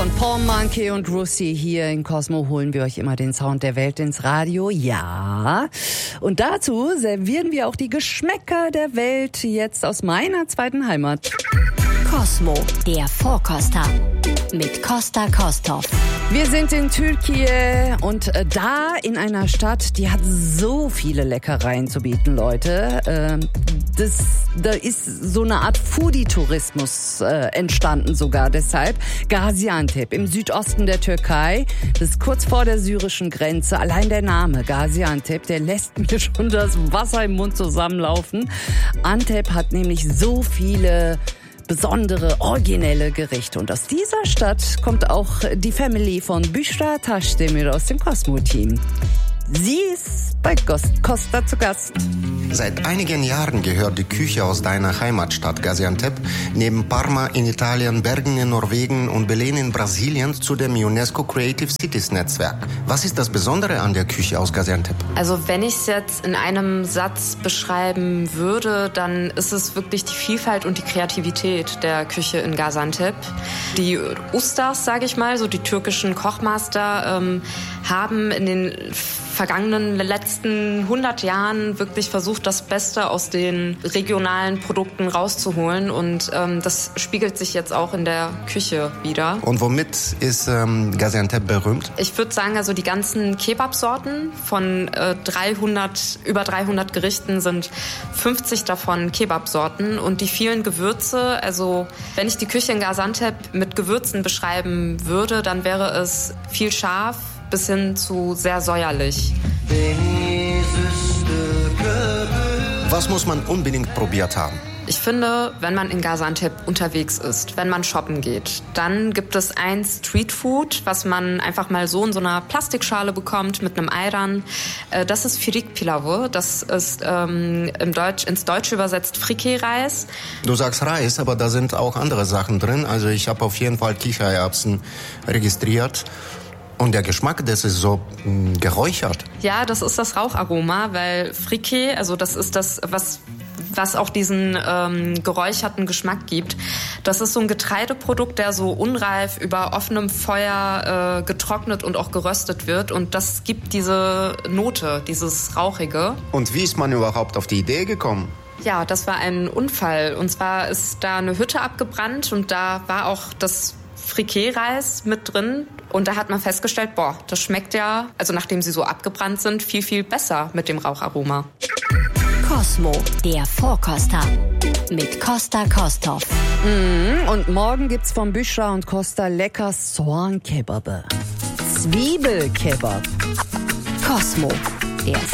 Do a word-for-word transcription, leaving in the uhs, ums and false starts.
von Paul Monkey und Russi hier in Cosmo holen wir euch immer den Sound der Welt ins Radio. Ja. Und dazu servieren wir auch die Geschmäcker der Welt jetzt aus meiner zweiten Heimat. Cosmo, der Vorkoster mit Costa Kostov. Wir sind in Türkei und da in einer Stadt, die hat so viele Leckereien zu bieten, Leute. Das, da ist so eine Art Foodie-Tourismus entstanden sogar deshalb. Gaziantep im Südosten der Türkei, das ist kurz vor der syrischen Grenze. Allein der Name Gaziantep, der lässt mir schon das Wasser im Mund zusammenlaufen. Antep hat nämlich so viele besondere, originelle Gerichte. Und aus dieser Stadt kommt auch die Family von Büşra Taşdemir aus dem Cosmo-Team. Sie ist bei Costa zu Gast. Seit einigen Jahren gehört die Küche aus deiner Heimatstadt Gaziantep neben Parma in Italien, Bergen in Norwegen und Belém in Brasilien zu dem UNESCO Creative Cities Netzwerk. Was ist das Besondere an der Küche aus Gaziantep? Also wenn ich es jetzt in einem Satz beschreiben würde, dann ist es wirklich die Vielfalt und die Kreativität der Küche in Gaziantep. Die Ustas, sage ich mal, so die türkischen Kochmaster, ähm, haben in den vergangenen letzten hundert Jahren wirklich versucht, das Beste aus den regionalen Produkten rauszuholen. Und ähm, das spiegelt sich jetzt auch in der Küche wieder. Und womit ist ähm, Gaziantep berühmt? Ich würde sagen, also die ganzen Kebab-Sorten von äh, dreihundert, über dreihundert Gerichten sind fünfzig davon Kebab-Sorten. Und die vielen Gewürze, also wenn ich die Küche in Gaziantep mit Gewürzen beschreiben würde, dann wäre es viel scharf, bis hin zu sehr säuerlich. Was muss man unbedingt probiert haben? Ich finde, wenn man in Gaziantep unterwegs ist, wenn man shoppen geht, dann gibt es ein Streetfood, was man einfach mal so in so einer Plastikschale bekommt mit einem Ayran. Das ist Firik Pilavı. Das ist ähm, im Deutsch, ins Deutsche übersetzt Frikee-Reis. Du sagst Reis, aber da sind auch andere Sachen drin. Also ich habe auf jeden Fall Kichererbsen registriert. Und der Geschmack, das ist so mh, geräuchert. Ja, das ist das Raucharoma, weil Frikee, also das ist das, was was auch diesen ähm, geräucherten Geschmack gibt. Das ist so ein Getreideprodukt, der so unreif über offenem Feuer äh, getrocknet und auch geröstet wird. Und das gibt diese Note, dieses Rauchige. Und wie ist man überhaupt auf die Idee gekommen? Ja, das war ein Unfall. Und zwar ist da eine Hütte abgebrannt und da war auch das Frikee-Reis mit drin. Und da hat man festgestellt, boah, das schmeckt ja, also nachdem sie so abgebrannt sind, viel, viel besser mit dem Raucharoma. Cosmo, der Vorkoster mit Costa Kostov. Mm, und morgen gibt's von Büşra und Costa lecker Soğan Kebabı. Zwiebelkebab. Cosmo, der